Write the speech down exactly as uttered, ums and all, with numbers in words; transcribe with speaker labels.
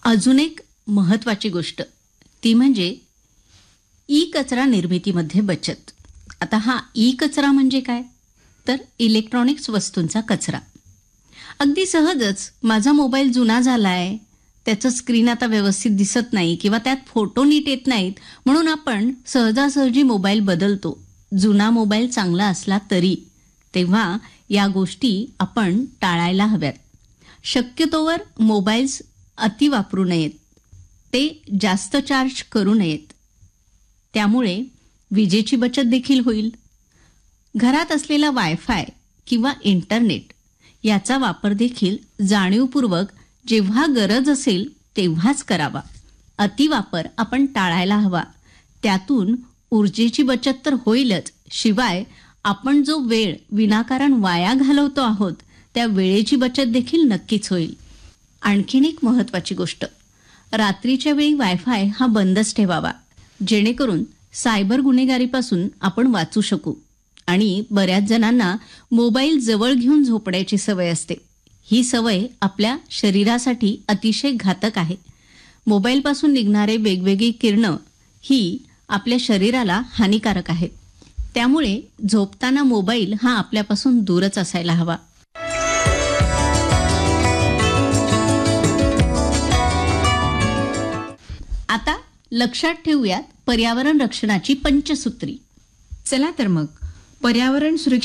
Speaker 1: अजून एक महत्त्वाची गोष्ट ती म्हणजे ई कचरा निर्मितीमध्ये बचत. आता हा ई कचरा म्हणजे काय, तर इलेक्ट्रॉनिक्स वस्तूंचा कचरा. अगदी सहजच माझा मोबाईल जुना झालाय, त्याचं स्क्रीन आता व्यवस्थित दिसत नाही किंवा त्यात फोटो नीट येत नाहीत म्हणून आपण सहजासहजी मोबाईल बदलतो, जुना मोबाईल चांगला असला तरी. तेव्हा या गोष्टी आपण टाळायला हव्यात. शक्यतोवर मोबाईल्स अति वापरू नयेत, ते जास्त चार्ज करू नयेत. त्यामुळे विजेची बचत देखील होईल. घरात असलेला वायफाय किंवा इंटरनेट याचा वापर देखील जाणीवपूर्वक जेव्हा गरज असेल तेव्हाच करावा. अतिवापर आपण टाळायला हवा. त्यातून ऊर्जेची बचत तर होईलच, शिवाय आपण जो वेळ विनाकारण वाया घालवतो आहोत त्या वेळेची बचत देखील नक्कीच होईल. आणखीन एक महत्त्वाची गोष्ट, रात्रीच्या वेळी वायफाय हा बंदच ठेवावा, जेणेकरून सायबर गुन्हेगारीपासून आपण वाचू शकू. आणि बऱ्याच जणांना मोबाईल जवळ घेऊन झोपण्याची सवय असते. ही सवय आपल्या शरीरासाठी अतिशय घातक आहे. मोबाईलपासून निघणारे वेगवेगळी किरणं ही आपल्या शरीराला हानिकारक आहेत. त्यामुळे झोपताना मोबाईल हा आपल्यापासून दूरच असायला हवा. आता लक्षात ठेवूयात पर्यावरण रक्षणाची पंचसूत्री.
Speaker 2: चला तर मग पर्यावरण सुरक्षित